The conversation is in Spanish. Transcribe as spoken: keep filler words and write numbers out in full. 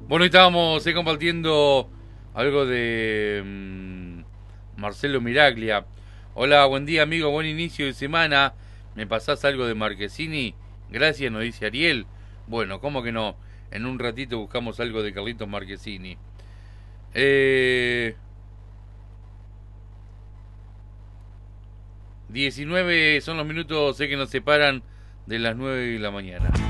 Bueno, hoy estábamos eh, compartiendo algo de mm, Marcelo Miraglia. Hola, buen día amigo, buen inicio de semana. ¿Me pasás algo de Marquesini? Gracias, nos dice Ariel. Bueno, ¿cómo que no? En un ratito buscamos algo de Carlitos Marquesini. Eh, diecinueve son los minutos, sé que nos separan de las nueve de la mañana.